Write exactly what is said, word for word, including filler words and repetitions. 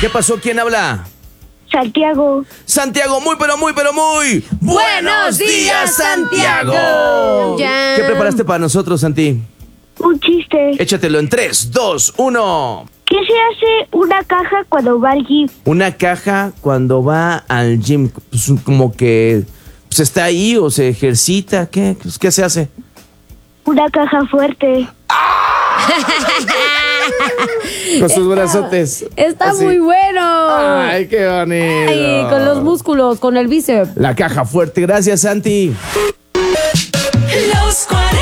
¿Qué pasó? ¿Quién habla? Santiago. Santiago, muy, pero muy, pero muy. ¡Buenos días, Santiago! Ya. ¿Qué preparaste para nosotros, Santi? Un chiste. Échatelo en tres, dos, uno. ¿Qué se hace una caja cuando va al gym? Una caja cuando va al gym, pues, como que pues, está ahí o se ejercita. ¿Qué? Pues, ¿qué se hace? Una caja fuerte. Con sus brazotes. Está Así. muy bueno. Ay, qué bonito. Ay, con los músculos, con el bíceps. La caja fuerte. Gracias, Santi. Los cuarenta.